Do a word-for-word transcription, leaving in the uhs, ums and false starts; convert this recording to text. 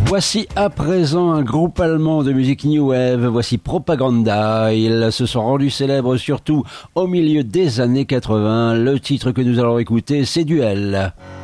Voici à présent un groupe allemand de musique new wave, voici Propaganda. Ils se sont rendus célèbres surtout au milieu des années quatre-vingts. Le titre que nous allons écouter, c'est Duel.